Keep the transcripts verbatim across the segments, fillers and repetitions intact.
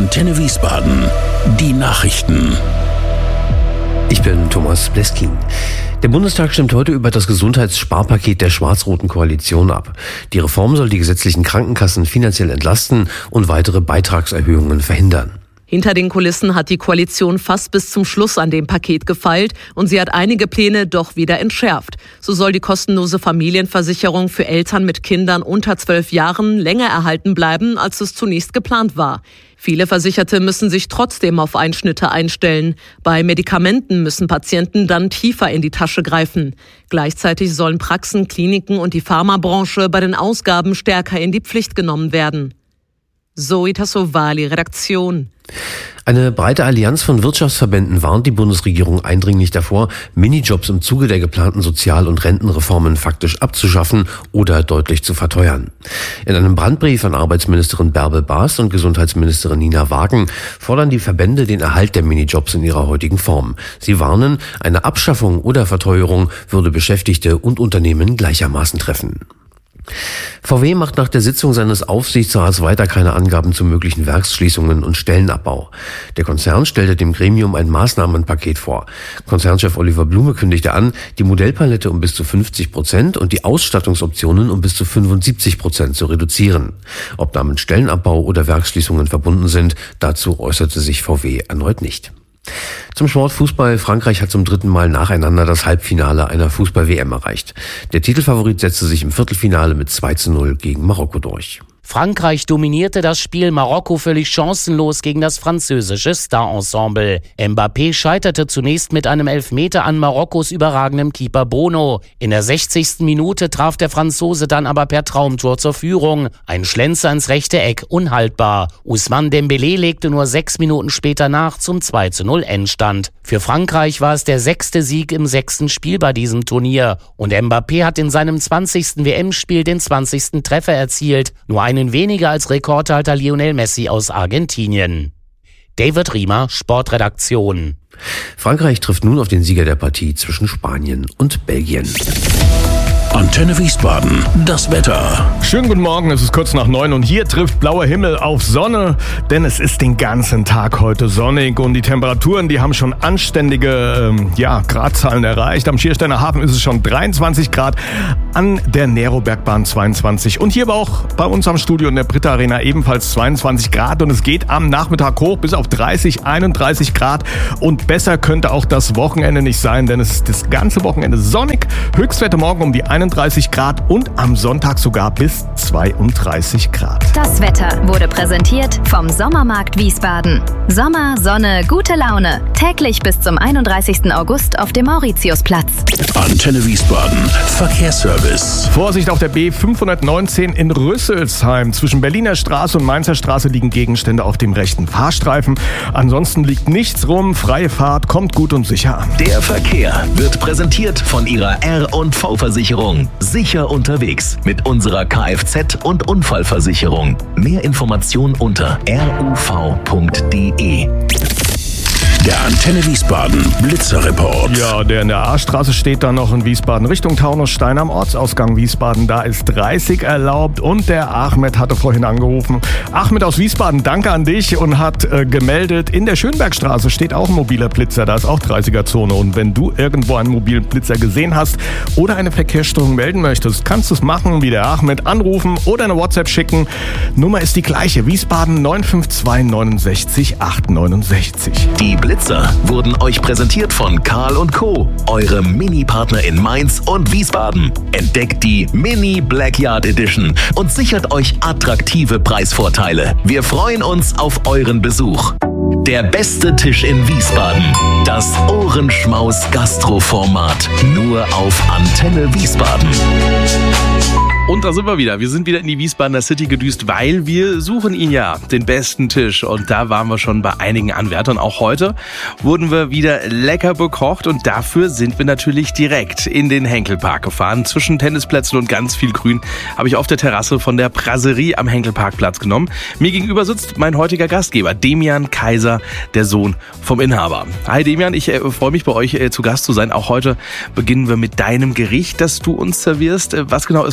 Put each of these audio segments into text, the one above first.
Antenne Wiesbaden. Die Nachrichten. Ich bin Thomas Bleskin. Der Bundestag stimmt heute über das Gesundheitssparpaket der schwarz-roten Koalition ab. Die Reform soll die gesetzlichen Krankenkassen finanziell entlasten und weitere Beitragserhöhungen verhindern. Hinter den Kulissen hat die Koalition fast bis zum Schluss an dem Paket gefeilt und sie hat einige Pläne doch wieder entschärft. So soll die kostenlose Familienversicherung für Eltern mit Kindern unter zwölf Jahren länger erhalten bleiben, als es zunächst geplant war. Viele Versicherte müssen sich trotzdem auf Einschnitte einstellen. Bei Medikamenten müssen Patienten dann tiefer in die Tasche greifen. Gleichzeitig sollen Praxen, Kliniken und die Pharmabranche bei den Ausgaben stärker in die Pflicht genommen werden. Zoe Tassovali, Redaktion. Eine breite Allianz von Wirtschaftsverbänden warnt die Bundesregierung eindringlich davor, Minijobs im Zuge der geplanten Sozial- und Rentenreformen faktisch abzuschaffen oder deutlich zu verteuern. In einem Brandbrief an Arbeitsministerin Bärbel Baas und Gesundheitsministerin Nina Wagen fordern die Verbände den Erhalt der Minijobs in ihrer heutigen Form. Sie warnen, eine Abschaffung oder Verteuerung würde Beschäftigte und Unternehmen gleichermaßen treffen. V W macht nach der Sitzung seines Aufsichtsrats weiter keine Angaben zu möglichen Werksschließungen und Stellenabbau. Der Konzern stellte dem Gremium ein Maßnahmenpaket vor. Konzernchef Oliver Blume kündigte an, die Modellpalette um bis zu fünfzig Prozent und die Ausstattungsoptionen um bis zu fünfundsiebzig Prozent zu reduzieren. Ob damit Stellenabbau oder Werksschließungen verbunden sind, dazu äußerte sich V W erneut nicht. Zum Sport Fußball. Frankreich hat zum dritten Mal nacheinander das Halbfinale einer Fußball-W M erreicht. Der Titelfavorit setzte sich im Viertelfinale mit zwei zu null gegen Marokko durch. Frankreich dominierte das Spiel, Marokko völlig chancenlos gegen das französische Star-Ensemble. Mbappé scheiterte zunächst mit einem Elfmeter an Marokkos überragendem Keeper Bono. In der sechzigsten Minute traf der Franzose dann aber per Traumtor zur Führung. Ein Schlenzer ins rechte Eck, unhaltbar. Ousmane Dembélé legte nur sechs Minuten später nach zum zwei zu null Endstand. Für Frankreich war es der sechste Sieg im sechsten Spiel bei diesem Turnier. Und Mbappé hat in seinem zwanzigsten W M-Spiel den zwanzigsten Treffer erzielt. Nur einen weniger als Rekordhalter Lionel Messi aus Argentinien. David Riemer, Sportredaktion. Frankreich trifft nun auf den Sieger der Partie zwischen Spanien und Belgien. Antenne Wiesbaden, das Wetter. Schönen guten Morgen, es ist kurz nach neun und hier trifft blauer Himmel auf Sonne, denn es ist den ganzen Tag heute sonnig und die Temperaturen, die haben schon anständige ähm, ja, Gradzahlen erreicht. Am Schiersteiner Hafen ist es schon dreiundzwanzig Grad, an der Nerobergbahn zweiundzwanzig und hier aber auch bei uns am Studio in der Britta Arena ebenfalls zweiundzwanzig Grad und es geht am Nachmittag hoch bis auf dreißig, einunddreißig Grad und besser könnte auch das Wochenende nicht sein, denn es ist das ganze Wochenende sonnig, Höchstwerte morgen um die einunddreißig Grad und am Sonntag sogar bis zweiunddreißig Grad. Das Wetter wurde präsentiert vom Sommermarkt Wiesbaden. Sommer, Sonne, gute Laune. Täglich bis zum einunddreißigsten August auf dem Mauritiusplatz. Antenne Wiesbaden, Verkehrsservice. Vorsicht auf der B fünfhundertneunzehn in Rüsselsheim. Zwischen Berliner Straße und Mainzer Straße liegen Gegenstände auf dem rechten Fahrstreifen. Ansonsten liegt nichts rum. Freie Fahrt, kommt gut und sicher an. Der Verkehr wird präsentiert von Ihrer R und V-Versicherung. Sicher unterwegs mit unserer Kfz- und Unfallversicherung. Mehr Informationen unter r u v punkt d e. Der Antenne Wiesbaden Blitzerreport. Ja, der in der A-Straße steht da noch in Wiesbaden Richtung Taunusstein am Ortsausgang Wiesbaden. Da ist dreißig erlaubt und der Ahmed hatte vorhin angerufen. Ahmed aus Wiesbaden, danke an dich und hat äh, gemeldet, in der Schönbergstraße steht auch ein mobiler Blitzer, da ist auch dreißiger-Zone. Und wenn du irgendwo einen mobilen Blitzer gesehen hast oder eine Verkehrsstörung melden möchtest, kannst du es machen, wie der Ahmed, anrufen oder eine WhatsApp schicken. Nummer ist die gleiche, Wiesbaden neun fünf zwei neun sechs acht neun sechs. Die Blitzer wurden euch präsentiert von Karl und Co., eurem Mini-Partner in Mainz und Wiesbaden. Entdeckt die Mini Blackyard Edition und sichert euch attraktive Preisvorteile. Wir freuen uns auf euren Besuch. Der beste Tisch in Wiesbaden. Das Ohrenschmaus Gastroformat. Nur auf Antenne Wiesbaden. Und da sind wir wieder. Wir sind wieder in die Wiesbadener City gedüst, weil wir suchen ihn ja, den besten Tisch. Und da waren wir schon bei einigen Anwärtern. Auch heute wurden wir wieder lecker bekocht und dafür sind wir natürlich direkt in den Henkelpark gefahren. Zwischen Tennisplätzen und ganz viel Grün habe ich auf der Terrasse von der Brasserie am Henkelparkplatz genommen. Mir gegenüber sitzt mein heutiger Gastgeber, Demian Kaiser, der Sohn vom Inhaber. Hi Demian, ich äh, freue mich bei euch äh, zu Gast zu sein. Auch heute beginnen wir mit deinem Gericht, das du uns servierst. Äh, was genau ist denn das?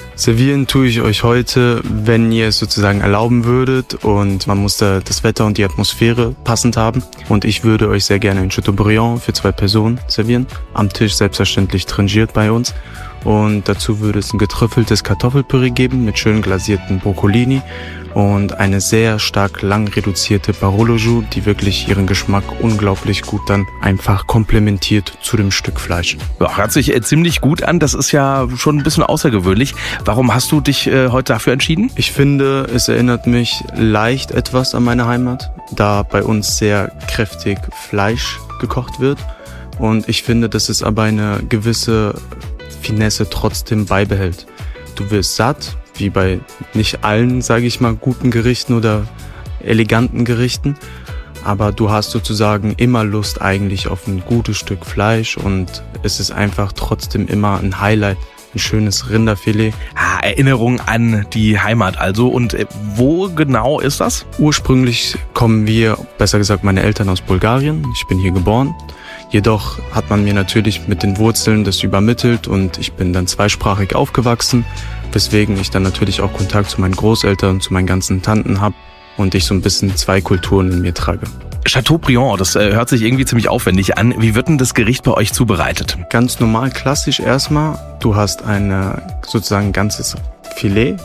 Servieren tue ich euch heute, wenn ihr es sozusagen erlauben würdet, und man muss da das Wetter und die Atmosphäre passend haben. Und ich würde euch sehr gerne ein Chateaubriand für zwei Personen servieren. Am Tisch selbstverständlich trangiert bei uns. Und dazu würde es ein getrüffeltes Kartoffelpüree geben mit schön glasierten Broccolini und eine sehr stark lang reduzierte Barolo Joux, die wirklich ihren Geschmack unglaublich gut dann einfach komplementiert zu dem Stück Fleisch. Ja, hört sich äh, ziemlich gut an. Das ist ja schon ein bisschen außergewöhnlich. Warum hast du dich äh, heute dafür entschieden? Ich finde, es erinnert mich leicht etwas an meine Heimat, da bei uns sehr kräftig Fleisch gekocht wird. Und ich finde, dass es aber eine gewisse Finesse trotzdem beibehält. Du wirst satt, wie bei nicht allen, sage ich mal, guten Gerichten oder eleganten Gerichten, aber du hast sozusagen immer Lust eigentlich auf ein gutes Stück Fleisch, und es ist einfach trotzdem immer ein Highlight, ein schönes Rinderfilet. Ah, Erinnerung an die Heimat also. Und äh, wo genau ist das? Ursprünglich kommen wir, besser gesagt meine Eltern, aus Bulgarien. Ich bin hier geboren. Jedoch hat man mir natürlich mit den Wurzeln das übermittelt und ich bin dann zweisprachig aufgewachsen, weswegen ich dann natürlich auch Kontakt zu meinen Großeltern und zu meinen ganzen Tanten habe und ich so ein bisschen zwei Kulturen in mir trage. Chateaubriand, das äh, hört sich irgendwie ziemlich aufwendig an. Wie wird denn das Gericht bei euch zubereitet? Ganz normal, klassisch erstmal. Du hast ein sozusagen ganzes Filet.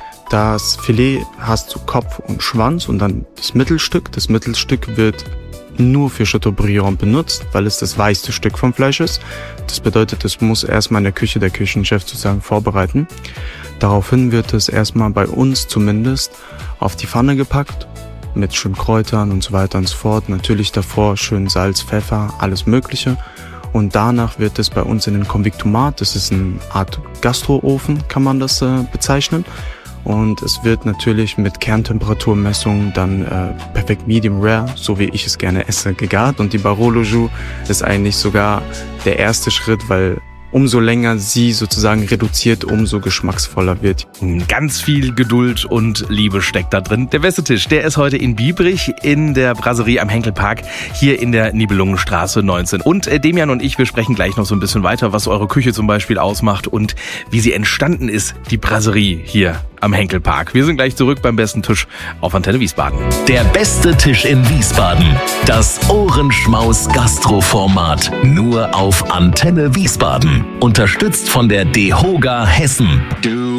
Das Filet hast du Kopf und Schwanz und dann das Mittelstück. Das Mittelstück wird nur für Chateaubriand benutzt, weil es das weichste Stück vom Fleisch ist. Das bedeutet, es muss erstmal in der Küche der Küchenchef sozusagen vorbereiten. Daraufhin wird es erstmal bei uns zumindest auf die Pfanne gepackt, mit schön Kräutern und so weiter und so fort. Natürlich davor schön Salz, Pfeffer, alles Mögliche. Und danach wird es bei uns in den Konvektomat, das ist eine Art Gastroofen, kann man das äh, bezeichnen. Und es wird natürlich mit Kerntemperaturmessung dann äh, perfekt medium rare, so wie ich es gerne esse, gegart. Und die Barolo Joux ist eigentlich sogar der erste Schritt, weil umso länger sie sozusagen reduziert, umso geschmacksvoller wird. Ganz viel Geduld und Liebe steckt da drin. Der beste Tisch, der ist heute in Biebrich in der Brasserie am Henkelpark, hier in der Nibelungenstraße neunzehn. Und äh, Demian und ich, wir sprechen gleich noch so ein bisschen weiter, was eure Küche zum Beispiel ausmacht und wie sie entstanden ist, die Brasserie hier am Henkelpark. Wir sind gleich zurück beim besten Tisch auf Antenne Wiesbaden. Der beste Tisch in Wiesbaden. Das Ohrenschmaus Gastroformat. Nur auf Antenne Wiesbaden. Unterstützt von der DEHOGA Hessen.